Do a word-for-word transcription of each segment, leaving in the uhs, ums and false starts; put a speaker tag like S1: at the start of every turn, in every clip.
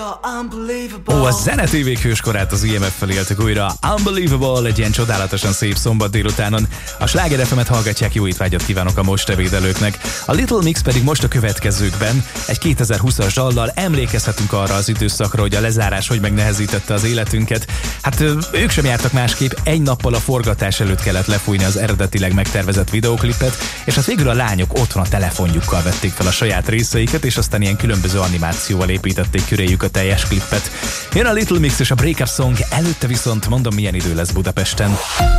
S1: Ó, a Zene té vé hőskorát az i em ef-fel éltek újra. Unbelievable, egy ilyen csodálatosan szép szombat délutánon. A Sláger ef emet hallgatják, jó étvágyat kívánok a most ebédelőknek. A Little Mix pedig most a következőkben. Egy kétezer-húszas dallal emlékezhetünk arra az időszakra, hogy a lezárás hogy megnehezítette az életünket. Hát ők sem jártak másképp, egy nappal a forgatás előtt kellett lefújni az eredetileg megtervezett videóklipet, és hát végül a lányok otthon a telefonjukkal vették fel a saját részeiket, és aztán ilyen különböző animációval építették köréjük a teljes klippet. Jön a Little Mix és a Break Up Song, előtte viszont mondom, milyen idő lesz Budapesten.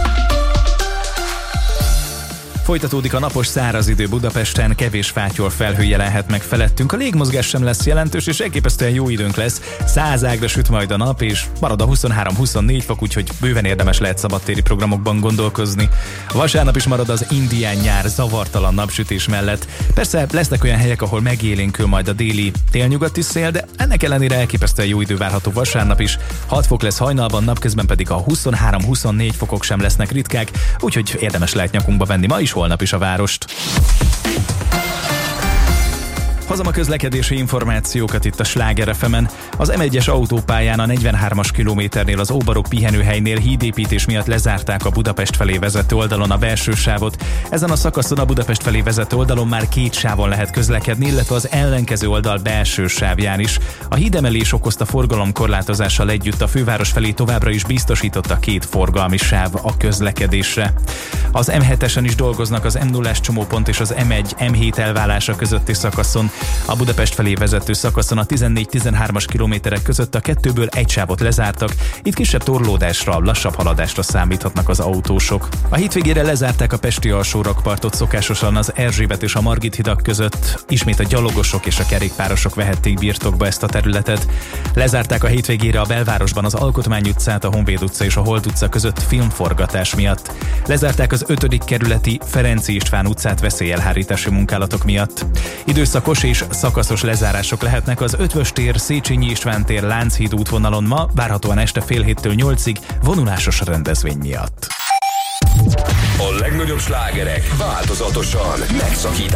S1: Folytatódik a napos száraz idő Budapesten, kevés fátyol felhő jelenhet meg felettünk, a légmozgás sem lesz jelentős, és elképesztően jó időnk lesz. Százágra süt majd a nap, és marad a huszonhárom-huszonnégy fok, úgyhogy bőven érdemes lehet szabadtéri programokban gondolkozni. A vasárnap is marad az indián nyár zavartalan napsütés mellett. Persze lesznek olyan helyek, ahol megélénkül majd a déli délnyugati szél, de ennek ellenére elképesztően jó idő várható vasárnap is. hat fok lesz hajnalban, napközben pedig a huszonhárom-huszonnégy fokok sem lesznek ritkák, úgyhogy érdemes lehet nyakunkba venni ma is, holnap is a várost. Hozom a közlekedési információkat itt a Sláger ef emen. Az em egyes autópályán a negyvenhármas kilométernél az Óbarok pihenőhelynél hídépítés miatt lezárták a Budapest felé vezető oldalon a belső sávot. Ezen a szakaszon a Budapest felé vezető oldalon már két sávon lehet közlekedni, illetve az ellenkező oldal belső sávján is. A hídemelés okozta forgalomkorlátozással együtt a főváros felé továbbra is biztosította két forgalmi sáv a közlekedésre. Az em hetesen is dolgoznak az em nullás csomópont és az em egy em hét elválása közötti szakaszon. A Budapest felé vezető szakaszon a tizennégy-tizenhármas kilométerek között a kettőből egy sávot lezártak, itt kisebb torlódásra, lassabb haladásra számíthatnak az autósok. A hétvégére lezárták a pesti alsórakpartot szokásosan az Erzsébet és a Margit hidak között, ismét a gyalogosok és a kerékpárosok vehették birtokba ezt a területet. Lezárták a hétvégére a belvárosban az Alkotmány utcát, a Honvéd utca és a Holt utca között filmforgatás miatt. Lezárták az ötödik kerületi Ferenczy István utcát veszélyelhárítási munkálatok miatt. Időszakos és szakaszos lezárások lehetnek az Ötvös tér, Széchenyi István tér, Lánchíd útvonalon ma, várhatóan este fél héttől nyolcig vonulásos rendezvény miatt.
S2: A legnagyobb slágerek változatosan megszakítják